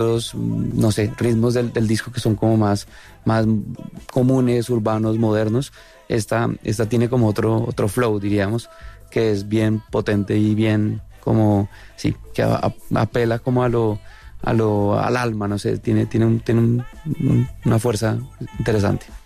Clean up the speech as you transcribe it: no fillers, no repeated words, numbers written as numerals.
no sé, ritmos del disco que son como más comunes, urbanos, modernos. Esta tiene como otro flow, diríamos, que es bien potente y bien como, sí, que apela como al alma, no sé, tiene una fuerza interesante.